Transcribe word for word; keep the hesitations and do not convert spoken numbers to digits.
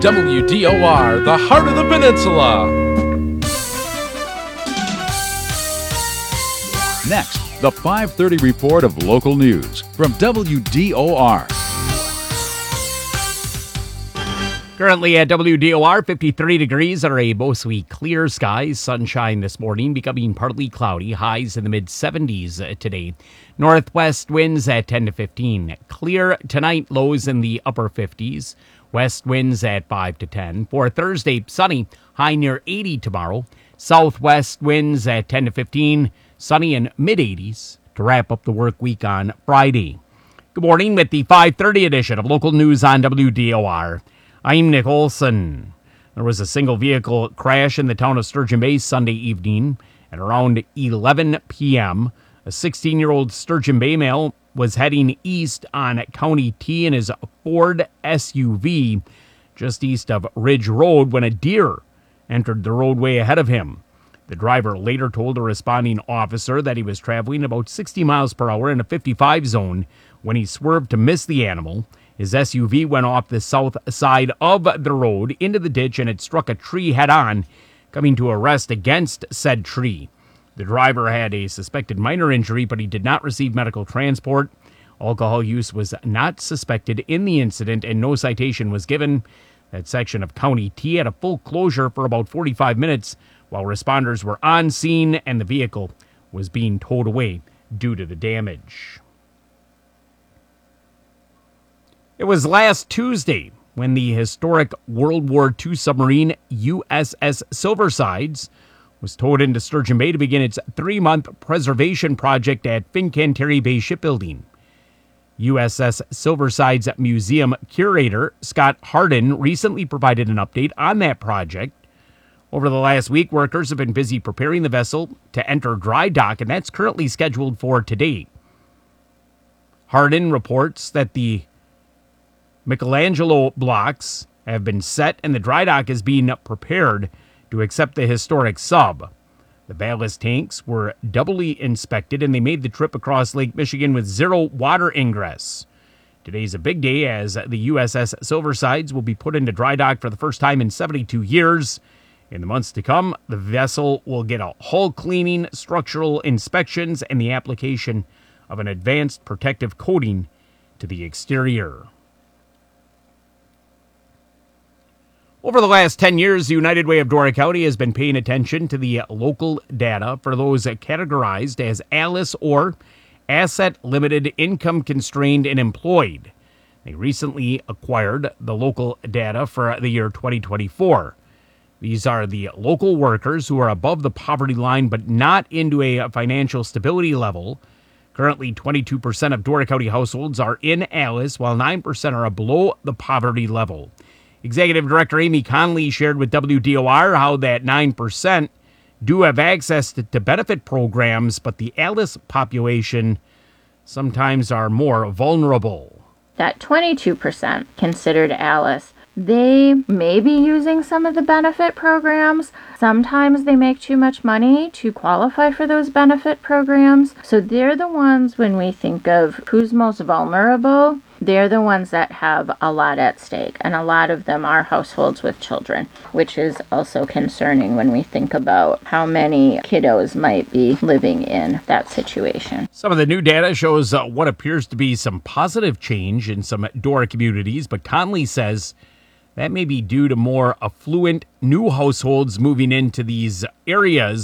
W D O R, the heart of the peninsula. Next, the five thirty report of local news from W D O R. Currently at W D O R, fifty-three degrees under a mostly clear skies. Sunshine this morning, becoming partly cloudy. Highs in the mid seventies today. Northwest winds at ten to fifteen. Clear tonight, lows in the upper fifties. West winds at five to ten. For Thursday, sunny, high near eighty tomorrow. Southwest winds at ten to fifteen. Sunny in mid eighties to wrap up the work week on Friday. Good morning with the five thirty edition of local news on W D O R. I'm Nick Olson. There was a single vehicle crash in the town of Sturgeon Bay Sunday evening at around eleven p.m. A sixteen-year-old Sturgeon Bay male was heading east on County T in his Ford S U V just east of Ridge Road when a deer entered the roadway ahead of him. The driver later told a responding officer that he was traveling about sixty miles per hour in a fifty-five zone when he swerved to miss the animal. His S U V went off the south side of the road into the ditch and it struck a tree head-on, coming to a rest against said tree. The driver had a suspected minor injury, but he did not receive medical transport. Alcohol use was not suspected in the incident and no citation was given. That section of County T had a full closure for about forty-five minutes while responders were on scene and the vehicle was being towed away due to the damage. It was last Tuesday when the historic World War Two submarine U S S Silversides was towed into Sturgeon Bay to begin its three-month preservation project at Fincantieri Bay Shipbuilding. U S S Silversides Museum curator Scott Hardin recently provided an update on that project. Over the last week, workers have been busy preparing the vessel to enter dry dock, and that's currently scheduled for today. Hardin reports that the Michelangelo blocks have been set and the dry dock is being prepared to accept the historic sub. The ballast tanks were doubly inspected and they made the trip across Lake Michigan with zero water ingress. Today's a big day as the U S S Silversides will be put into dry dock for the first time in seventy-two years. In the months to come, the vessel will get a hull cleaning, structural inspections, and the application of an advanced protective coating to the exterior. Over the last ten years, the United Way of Dora County has been paying attention to the local data for those categorized as A L I C E or Asset Limited Income Constrained and Employed. They recently acquired the local data for the year twenty twenty-four. These are the local workers who are above the poverty line but not into a financial stability level. Currently, twenty-two percent of Dora County households are in A L I C E, while nine percent are below the poverty level. Executive Director Amy Conley shared with W D O R how that nine percent do have access to, to benefit programs, but the A L I C E population sometimes are more vulnerable. That twenty-two percent considered A L I C E, they may be using some of the benefit programs. Sometimes they make too much money to qualify for those benefit programs. So they're the ones, when we think of who's most vulnerable, they're the ones that have a lot at stake. And a lot of them are households with children, which is also concerning when we think about how many kiddos might be living in that situation. Some of the new data shows uh, what appears to be some positive change in some Dora communities, but Conley says that may be due to more affluent new households moving into these areas